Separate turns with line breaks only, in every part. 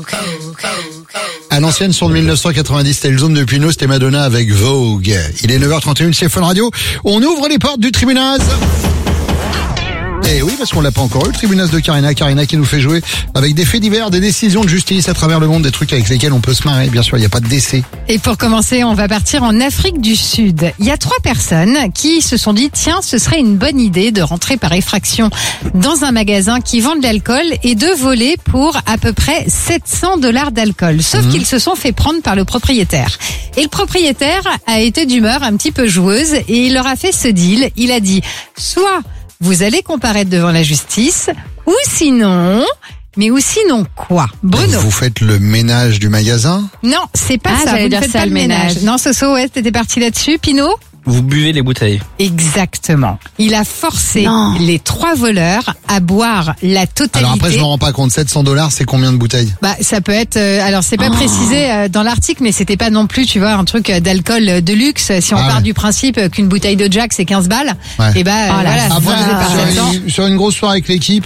À l'ancienne son de 1990, c'était le Zone de Pino, c'était Madonna avec Vogue. Il est 9h31, c'est Fun Radio. On ouvre les portes du Tribunaz. Et oui, parce qu'on l'a pas encore eu, le Tribunaz de Karina. Karina qui nous fait jouer avec des faits divers, des décisions de justice à travers le monde, des trucs avec lesquels on peut se marrer. Bien sûr, il n'y a pas de décès.
Et pour commencer, on va partir en Afrique du Sud. Il y a 3 personnes qui se sont dit, tiens, ce serait une bonne idée de rentrer par effraction dans un magasin qui vend de l'alcool et de voler pour à peu près $700 d'alcool. Sauf qu'ils se sont fait prendre par le propriétaire. Et le propriétaire a été d'humeur un petit peu joueuse et il leur a fait ce deal. Il a dit, soit vous allez comparaître devant la justice, ou sinon quoi? Bruno.
Vous faites le ménage du magasin?
Non, c'est pas ça.
J'allais
Vous ne
dire
faites
ça,
pas le ménage. Non, Soso, ouais, t'étais parti là-dessus. Pino?
Vous buvez les bouteilles.
Exactement. Il a forcé les 3 voleurs à boire la totalité.
Alors après, je me rends pas compte. $700, c'est combien de bouteilles?
Bah, ça peut être. Alors, c'est pas précisé dans l'article, mais c'était pas non plus, tu vois, un truc d'alcool de luxe. Si on part du principe qu'une bouteille de Jack c'est 15 balles, et voilà.
Après, sur une grosse soirée avec l'équipe.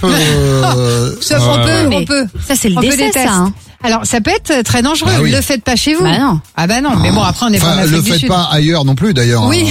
On peut.
Ça, c'est le décès, ça. Hein.
Alors, ça peut être très dangereux.
Bah oui.
Le faites pas chez vous.
Bah non.
Ah bah non. Mais bon, après, on est pas en Afrique
le
du
faites
Sud.
pas ailleurs non plus, d'ailleurs.
Oui.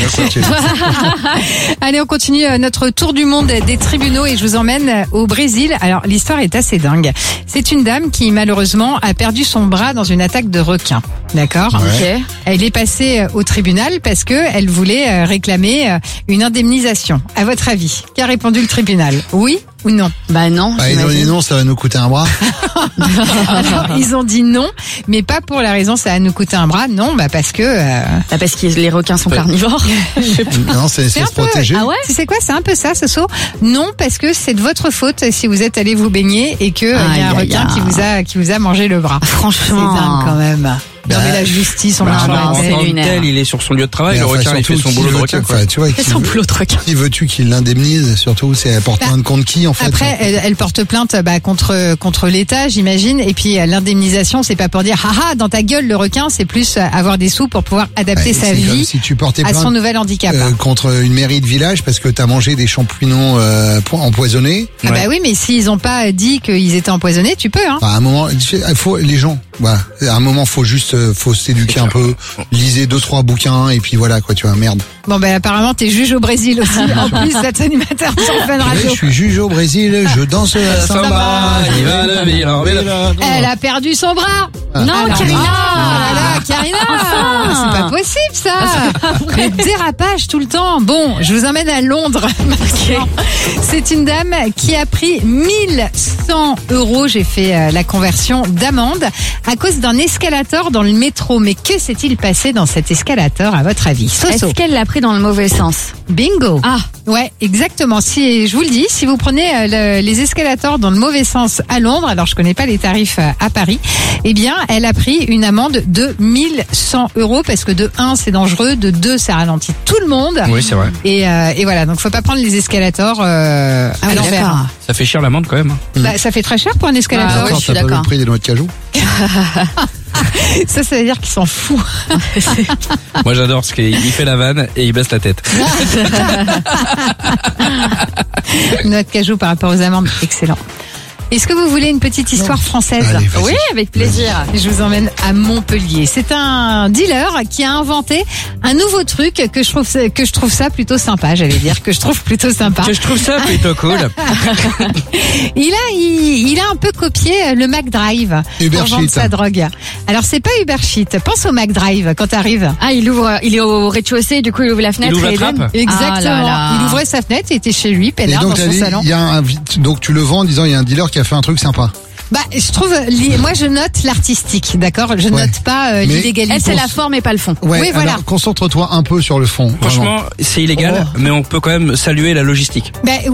Allez, on continue notre tour du monde des tribunaux et je vous emmène au Brésil. Alors, l'histoire est assez dingue. C'est une dame qui, malheureusement, a perdu son bras dans une attaque de requin. D'accord?
Ouais.
Ok.
Elle est passée au tribunal parce que elle voulait réclamer une indemnisation. À votre avis, qu'a répondu le tribunal? Oui ou non?
Bah non.
Ils ont dit non, ça va nous coûter un bras.
Alors, ils ont dit non, mais pas pour la raison ça va nous coûter un bras. Non, parce que
Parce que les requins sont carnivores.
Non, c'est se
un peu-
protéger.
Ah ouais?
Tu sais quoi, c'est un peu ça, Soso. Non, parce que c'est de votre faute si vous êtes allé vous baigner et que il y a un
Aïe, aïe,
requin qui vous a mangé le bras.
Franchement.
C'est dingue quand même. Non mais la justice, on marche
bah,
dans la
c'est
tête.
lunaire.
Tel, il est sur son lieu de travail,
Mais
le
enfin,
requin, il fait
surtout,
son
qui
boulot de
veux-tu-
requin, quoi.
enfin, tu vois,
C'est son boulot de requin.
qui veux-tu qu'il l'indemnise? Surtout, c'est elle porte plainte contre qui, en fait?
Après, elle porte plainte contre l'État, j'imagine. Et puis l'indemnisation, c'est pas pour dire haha dans ta gueule le requin, c'est plus avoir des sous pour pouvoir adapter sa
c'est comme
vie
si tu portais
à
plainte
son nouvel handicap.
contre une mairie de village parce que t'as mangé des champignons empoisonnés.
Ah bah oui, mais s'ils ont pas dit qu'ils étaient empoisonnés, tu peux hein.
Enfin, à un moment, il faut les gens. Voilà. À un moment, faut s'éduquer un peu. Lisez 2-3 bouquins et puis voilà quoi, tu vois, merde.
Bon ben apparemment t'es juge au Brésil aussi. En plus d'être animateur sur Fun
Oui,
Radio.
je suis juge au Brésil, je danse la samba.
Elle a perdu son bras.
Non,
Alors,
Karina.
oh là là, Karina. C'est pas possible ça. Le dérapage tout le temps. Bon, je vous emmène à Londres. C'est une dame qui a pris 1100 €. J'ai fait la conversion d'amende à cause d'un escalator dans le métro. Mais que s'est-il passé dans cet escalator à votre avis? Soso.
Est-ce qu'elle l'a pris dans le mauvais sens?
Bingo.
Ah.
Ouais, exactement. Si je vous le dis, si vous prenez les escalators dans le mauvais sens à Londres, alors je connais pas les tarifs à Paris, eh bien, elle a pris une amende de 1100 € parce que de 1, c'est dangereux, de 2, ça ralentit tout le monde.
Oui, c'est vrai.
Et voilà, donc faut pas prendre les escalators à l'envers.
d'accord.
Ça fait cher l'amende quand même.
Bah, ça fait très cher pour un escalator.
Ah ouais, je suis
T'as pas
d'accord.
le prix des noix de cajou?
Ça veut dire qu'il s'en fout.
Moi j'adore parce qu'il fait la vanne et il baisse la tête.
Notre cajou par rapport aux amendes, excellent. Est-ce que vous voulez une petite histoire française?
Allez, vas-y.
Oui, avec plaisir.
Je vous emmène à Montpellier. C'est un dealer qui a inventé un nouveau truc que je trouve ça plutôt sympa. J'allais dire que je trouve plutôt sympa.
Que je trouve ça plutôt cool.
Il a un peu copié le McDrive
Uber
pour vendre
Sheet.
sa drogue. Alors c'est pas Uber Sheet. Pense au McDrive quand t'arrives.
Ah, il est au rez-de-chaussée, du coup il ouvre la fenêtre
Il ouvre
et
la trappe.
Exactement.
Ah là là.
Il ouvrait sa fenêtre, il était chez lui,
Et
peinard
donc,
dans son salon.
donc tu le vends en disant il y a un dealer qui a fait un truc sympa.
Bah, je trouve, moi je note l'artistique, d'accord? Je
Ouais.
note pas
Mais-
l'illégalité.
Elle, c'est la forme et pas le fond.
Ouais,
Oui, voilà.
alors concentre-toi un peu sur le fond. vraiment.
Franchement, c'est illégal, mais on peut quand même saluer la logistique.
Ben,